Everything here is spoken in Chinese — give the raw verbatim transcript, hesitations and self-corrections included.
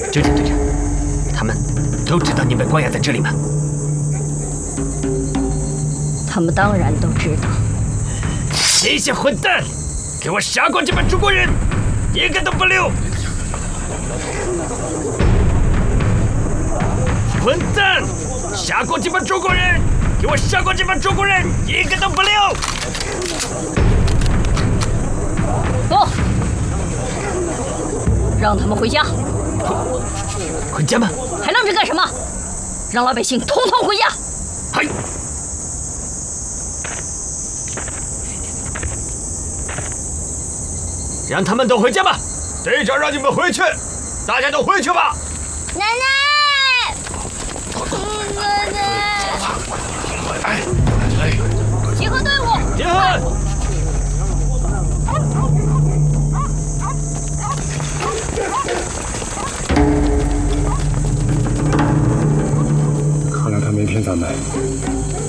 队长，队长，他们都知道你被关押在这里吗？ 他们当然都知道。 这些混蛋，给我杀光这帮中国人，一个都不留！混蛋，杀光这帮中国人！给我杀光这帮中国人，一个都不留！ 不，让他们回家。 回家吗？ 还愣着干什么？让老百姓统统回家！ 嗨！让他们都回家吧。队长让你们回去，大家都回去吧。 奶奶，奶奶， 哎哎， 集合队伍， 集合！ 看来他没骗咱们。